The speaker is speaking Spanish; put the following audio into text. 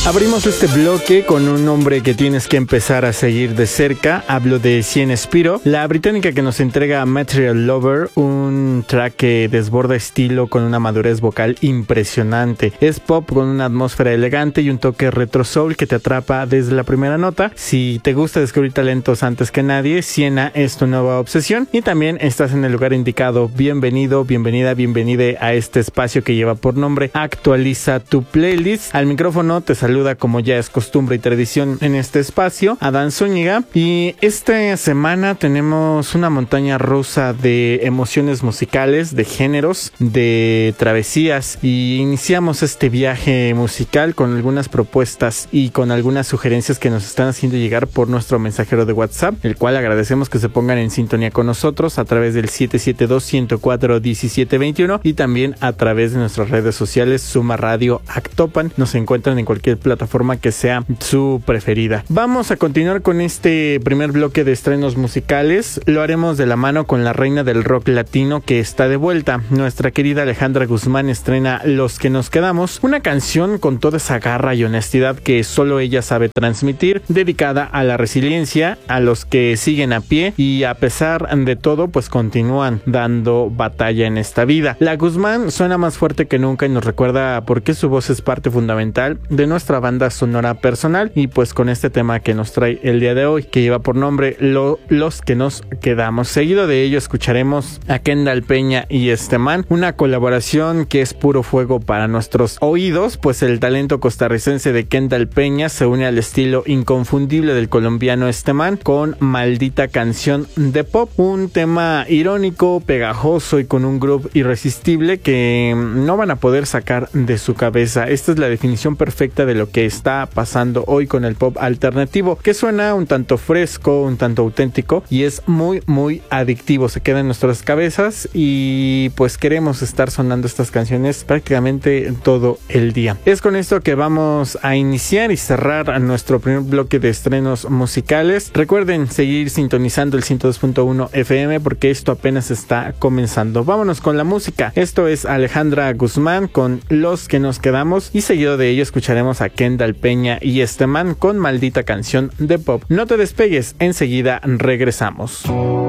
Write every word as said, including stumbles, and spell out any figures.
Abrimos este bloque con un nombre que tienes que empezar a seguir de cerca. Hablo de Cien Spiro, la británica que nos entrega Material Lover, un track que desborda estilo con una madurez vocal impresionante. Es pop con una atmósfera elegante y un toque retro soul que te atrapa desde la primera nota. Si te gusta descubrir talentos antes que nadie, Siena es tu nueva obsesión y también estás en el lugar indicado. Bienvenido, bienvenida, bienvenide a este espacio que lleva por nombre Actualiza tu Playlist. Al micrófono te saluda, como ya es costumbre y tradición en este espacio, Adán Zúñiga, y esta semana tenemos una montaña rusa de emociones musicales, de géneros, de travesías, y iniciamos este viaje musical con algunas propuestas y con algunas sugerencias que nos están haciendo llegar por nuestro mensajero de WhatsApp, el cual agradecemos que se pongan en sintonía con nosotros a través del siete siete dos, uno cero cuatro, uno siete dos uno y también a través de nuestras redes sociales Suma Radio Actopan. Nos encuentran en cualquier plataforma que sea su preferida. Vamos a continuar con este primer bloque de estrenos musicales. Lo haremos de la mano con la reina del rock latino que está de vuelta. Nuestra querida Alejandra Guzmán estrena Los que nos quedamos, una canción con toda esa garra y honestidad que solo ella sabe transmitir, dedicada a la resiliencia, a los que siguen a pie y a pesar de todo pues continúan dando batalla en esta vida. La Guzmán suena más fuerte que nunca y nos recuerda por qué su voz es parte fundamental de nuestra banda sonora personal, y pues con este tema que nos trae el día de hoy, que lleva por nombre Lo, Los que nos quedamos. Seguido de ello escucharemos a Kendall Peña y este man, una colaboración que es puro fuego para nuestros oídos, pues el talento costarricense de Kendall Peña se une al estilo inconfundible del colombiano este man con Maldita Canción de Pop, un tema irónico, pegajoso y con un groove irresistible que no van a poder sacar de su cabeza. Esta es la definición perfecta de lo que está pasando hoy con el pop alternativo, que suena un tanto fresco, un tanto auténtico y es muy muy adictivo, se queda en nuestras cabezas y pues queremos estar sonando estas canciones prácticamente todo el día. Es con esto que vamos a iniciar y cerrar nuestro primer bloque de estrenos musicales. Recuerden seguir sintonizando el ciento dos punto uno F M porque esto apenas está comenzando. Vámonos con la música. Esto es Alejandra Guzmán con Los que nos quedamos y seguido de ello escucharemos a Kendall Peña y este man con Maldita Canción de Pop. No te despegues, enseguida regresamos.